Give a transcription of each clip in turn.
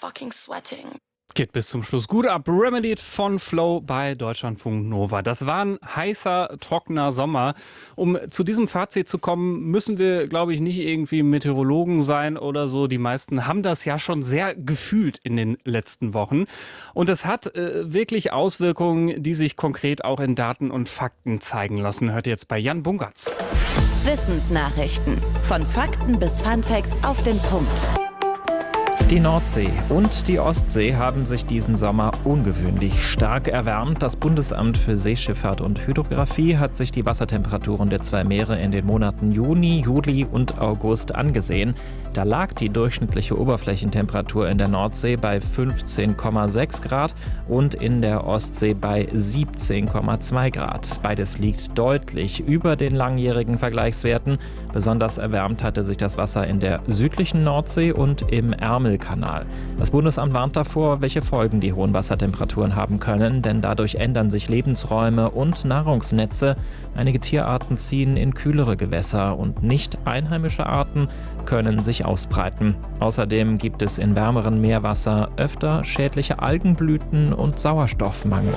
fucking sweating. Geht bis zum Schluss gut ab. Remedied von Flow bei Deutschlandfunk Nova. Das war ein heißer, trockener Sommer. Um zu diesem Fazit zu kommen, müssen wir, glaube ich, nicht irgendwie Meteorologen sein oder so. Die meisten haben das ja schon sehr gefühlt in den letzten Wochen. Und es hat wirklich Auswirkungen, die sich konkret auch in Daten und Fakten zeigen lassen. Hört jetzt bei Jan Bungartz. Wissensnachrichten. Von Fakten bis Funfacts auf den Punkt. Die Nordsee und die Ostsee haben sich diesen Sommer ungewöhnlich stark erwärmt. Das Bundesamt für Seeschifffahrt und Hydrographie hat sich die Wassertemperaturen der zwei Meere in den Monaten Juni, Juli und August angesehen. Da lag die durchschnittliche Oberflächentemperatur in der Nordsee bei 15,6 Grad und in der Ostsee bei 17,2 Grad. Beides liegt deutlich über den langjährigen Vergleichswerten. Besonders erwärmt hatte sich das Wasser in der südlichen Nordsee und im Ärmelkanal. Das Bundesamt warnt davor, welche Folgen die hohen Wassertemperaturen haben können, denn dadurch ändern sich Lebensräume und Nahrungsnetze. Einige Tierarten ziehen in kühlere Gewässer und nicht einheimische Arten können sich ausbreiten. Außerdem gibt es in wärmeren Meerwasser öfter schädliche Algenblüten und Sauerstoffmangel.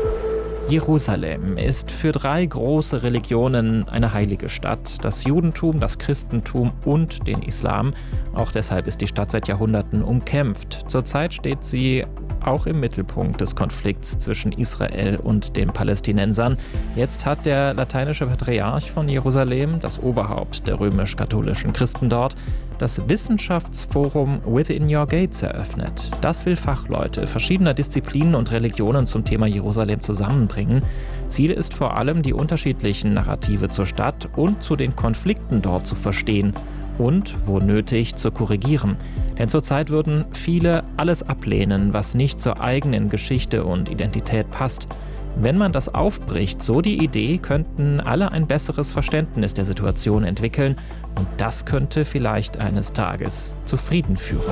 Jerusalem ist für 3 große Religionen eine heilige Stadt. Das Judentum, das Christentum und den Islam. Auch deshalb ist die Stadt seit Jahrhunderten umkämpft. Zurzeit steht sie auch im Mittelpunkt des Konflikts zwischen Israel und den Palästinensern. Jetzt hat der lateinische Patriarch von Jerusalem, das Oberhaupt der römisch-katholischen Christen dort, das Wissenschaftsforum Within Your Gates eröffnet. Das will Fachleute verschiedener Disziplinen und Religionen zum Thema Jerusalem zusammenbringen. Ziel ist vor allem, die unterschiedlichen Narrative zur Stadt und zu den Konflikten dort zu verstehen und, wo nötig, zu korrigieren. Denn zurzeit würden viele alles ablehnen, was nicht zur eigenen Geschichte und Identität passt. Wenn man das aufbricht, so die Idee, könnten alle ein besseres Verständnis der Situation entwickeln und das könnte vielleicht eines Tages zu Frieden führen.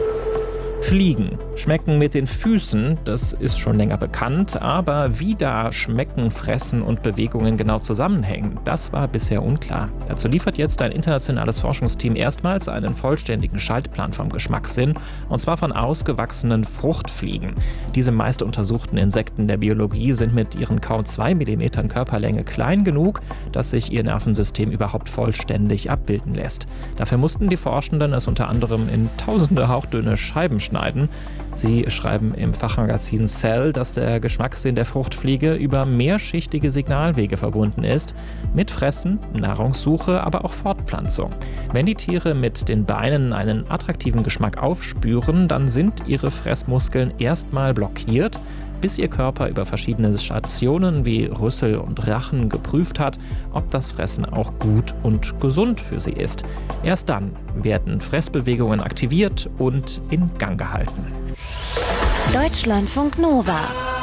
Fliegen schmecken mit den Füßen, das ist schon länger bekannt, aber wie da Schmecken, Fressen und Bewegungen genau zusammenhängen, das war bisher unklar. Dazu liefert jetzt ein internationales Forschungsteam erstmals einen vollständigen Schaltplan vom Geschmackssinn, und zwar von ausgewachsenen Fruchtfliegen. Diese meist untersuchten Insekten der Biologie sind mit ihren kaum 2 mm Körperlänge klein genug, dass sich ihr Nervensystem überhaupt vollständig abbilden lässt. Dafür mussten die Forschenden es unter anderem in tausende hauchdünne Scheiben schneiden. Sie schreiben im Fachmagazin Cell, dass der Geschmackssinn der Fruchtfliege über mehrschichtige Signalwege verbunden ist, mit Fressen, Nahrungssuche, aber auch Fortpflanzung. Wenn die Tiere mit den Beinen einen attraktiven Geschmack aufspüren, dann sind ihre Fressmuskeln erstmal blockiert, bis ihr Körper über verschiedene Stationen wie Rüssel und Rachen geprüft hat, ob das Fressen auch gut und gesund für sie ist. Erst dann werden Fressbewegungen aktiviert und in Gang gehalten. Deutschlandfunk Nova.